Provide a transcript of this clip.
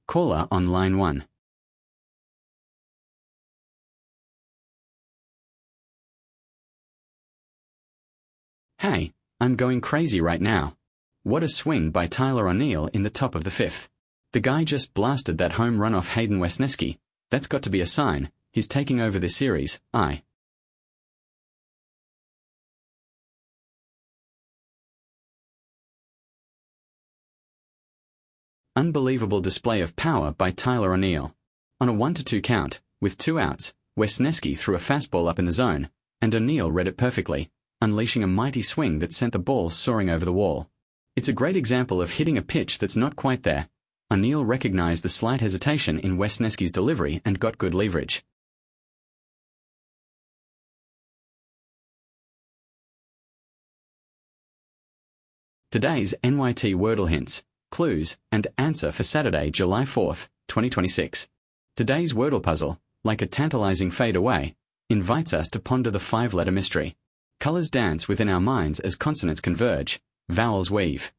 Caller on line 1. Hey, I'm going crazy right now. What a swing by Tyler O'Neill in the top of the 5th. The guy just blasted that home run off Hayden Wesneski. That's got to be a sign. He's taking over the series. Unbelievable display of power by Tyler O'Neill. On a 1-2 count, with 2 outs, Wesneski threw a fastball up in the zone, and O'Neill read it perfectly, unleashing a mighty swing that sent the ball soaring over the wall. It's a great example of hitting a pitch that's not quite there. O'Neill recognized the slight hesitation in Wesneski's delivery and got good leverage. Today's NYT Wordle hints, clues, and answer for Saturday, July 4th, 2026. Today's Wordle puzzle, like a tantalizing fade away, invites us to ponder the 5-letter mystery. Colors dance within our minds as consonants converge, vowels weave.